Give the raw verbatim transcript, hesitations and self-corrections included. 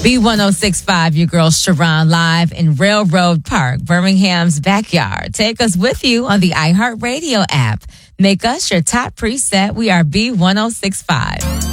B one oh six point five, your girl Sharon, live in Railroad Park, Birmingham's backyard. Take us with you on the iHeartRadio app. Make us your top preset. We are B one oh six point five.